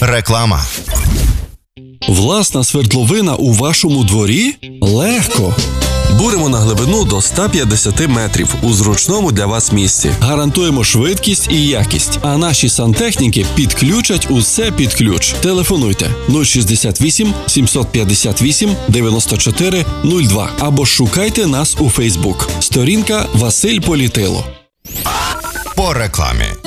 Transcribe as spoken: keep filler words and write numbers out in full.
Реклама. Власна свердловина у вашому дворі? Легко! Буримо на глибину до ста п'ятдесят метрів у зручному для вас місці. Гарантуємо швидкість і якість, а наші сантехніки підключать усе під ключ. Телефонуйте нуль шістдесят вісім сімсот п'ятдесят вісім дев'яносто чотири нуль два або шукайте нас у Фейсбук. Сторінка Василь Політило. По рекламі.